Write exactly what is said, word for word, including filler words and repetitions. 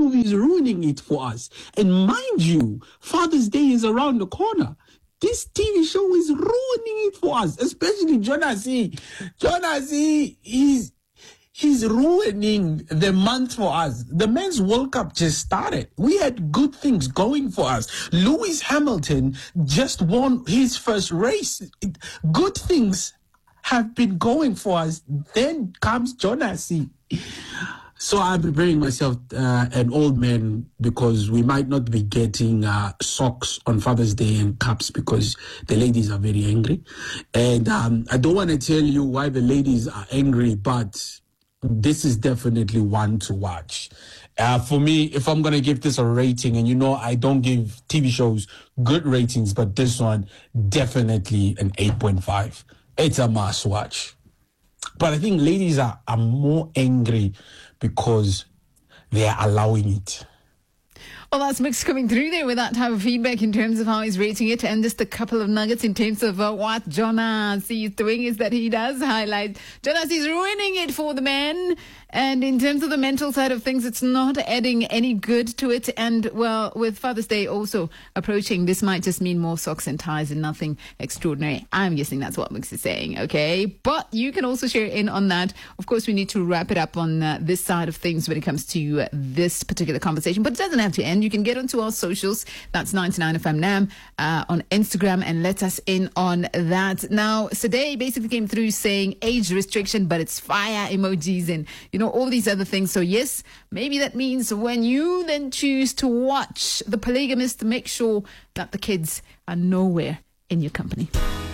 movie is ruining it for us. And mind you, Father's Day is around the corner. This T V show is ruining it for us, especially Jonas E. Jonas E. is he's ruining the month for us. The Men's World Cup just started. We had good things going for us. Lewis Hamilton just won his first race. It, good things have been going for us. Then comes Jonas E. So I'm preparing myself, uh, an old man, because we might not be getting uh, socks on Father's Day and cups because the ladies are very angry. And um, I don't want to tell you why the ladies are angry, but this is definitely one to watch. Uh, for me, if I'm going to give this a rating, and you know I don't give T V shows good ratings, but this one, definitely an eight point five. It's a must watch. But I think ladies are, are more angry because they are allowing it. Well, that's Mix coming through there with that type of feedback in terms of how he's rating it, and just a couple of nuggets in terms of uh, what Jonas is doing is that he does highlight Jonas is ruining it for the men. And in terms of the mental side of things, it's not adding any good to it. And, well, with Father's Day also approaching, this might just mean more socks and ties and nothing extraordinary. I'm guessing that's what Mix is saying, okay? But you can also share in on that. Of course, we need to wrap it up on uh, this side of things when it comes to uh, this particular conversation. But it doesn't have to end. You can get onto our socials. That's ninety-nine F M Nam uh, on Instagram and let us in on that. Now, Sade basically came through saying age restriction, but it's fire emojis and, you know, all these other things. So yes, maybe that means when you then choose to watch The Polygamist, make sure that the kids are nowhere in your company.